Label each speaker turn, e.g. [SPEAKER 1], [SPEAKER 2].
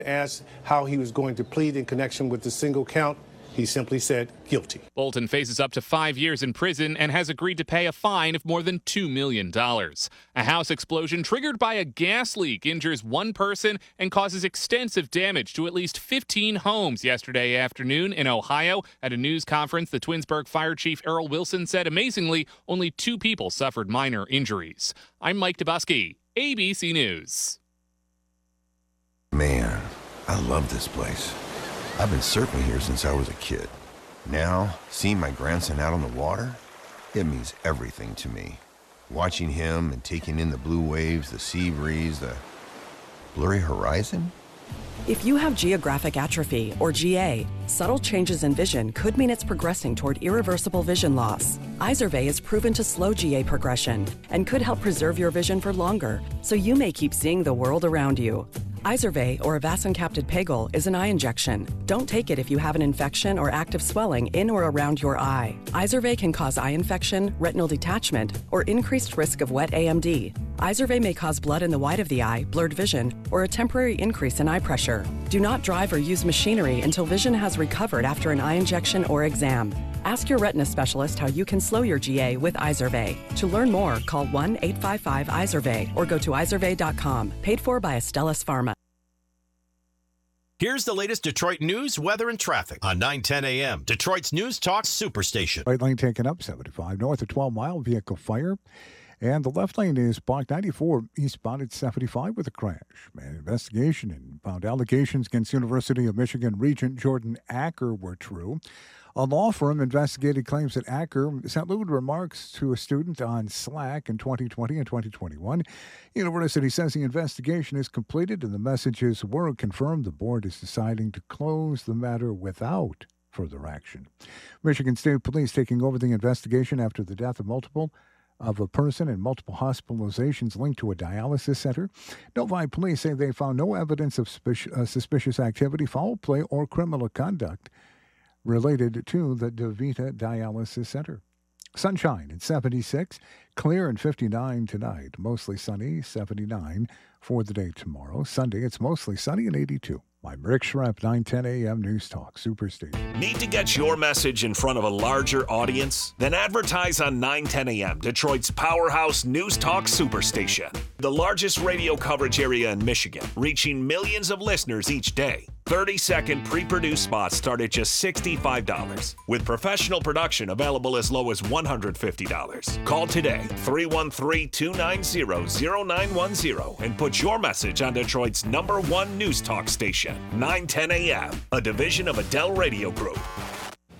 [SPEAKER 1] Asked how he was going to plead in connection with the single count, he simply said guilty.
[SPEAKER 2] Bolton faces up to 5 years in prison and has agreed to pay a fine of more than $2 million. A house explosion triggered by a gas leak injures one person and causes extensive damage to at least 15 homes yesterday afternoon in Ohio. At a news conference, the Twinsburg Fire Chief Earl Wilson said, amazingly, only 2 people suffered minor injuries. I'm Mike Dubusky, ABC News.
[SPEAKER 3] Man, I love this place. I've been surfing here since I was a kid. Now, seeing my grandson out on the water, it means everything to me. Watching him and taking in the blue waves, the sea breeze, the blurry horizon.
[SPEAKER 4] If you have geographic atrophy, or GA, subtle changes in vision could mean it's progressing toward irreversible vision loss. Izervay is proven to slow GA progression and could help preserve your vision for longer, so you may keep seeing the world around you. Izervay, or avacincaptad pegol, is an eye injection. Don't take it if you have an infection or active swelling in or around your eye. Izervay can cause eye infection, retinal detachment, or increased risk of wet AMD. Izervay may cause blood in the white of the eye, blurred vision, or a temporary increase in eye pressure. Do not drive or use machinery until vision has recovered after an eye injection or exam. Ask your retina specialist how you can slow your GA with Izervay. To learn more, call 1-855-IZERVAY or go to izervay.com. Paid for by Astellas Pharma.
[SPEAKER 5] Here's the latest Detroit news, weather, and traffic on 9:10 a.m. Detroit's News Talk Superstation.
[SPEAKER 6] Right lane taken up 75 north of 12 Mile, vehicle fire. And the left lane is blocked 94 eastbound at 75 with a crash. An investigation and found allegations against University of Michigan Regent Jordan Acker were true. A law firm investigated claims that Acker sent lewd remarks to a student on Slack in 2020 and 2021. University says the investigation is completed and the messages were confirmed. The board is deciding to close the matter without further action. Michigan State Police taking over the investigation after the death of a person and multiple hospitalizations linked to a dialysis center. Novi police say they found no evidence of suspicious activity, foul play, or criminal conduct related to the DeVita Dialysis Center. Sunshine at 76, clear and 59 tonight. Mostly sunny, 79 for the day tomorrow. Sunday, it's mostly sunny and 82. I'm Rick Schrepp, 910 a.m. News Talk Superstation.
[SPEAKER 5] Need to get your message in front of a larger audience? Then advertise on 910 a.m., Detroit's powerhouse News Talk Superstation. The largest radio coverage area in Michigan, reaching millions of listeners each day. 30-second pre-produced spots start at just $65, with professional production available as low as $150. Call today, 313-290-0910, and put your message on Detroit's #1 news talk station, 910 AM, a division of Adele Radio Group.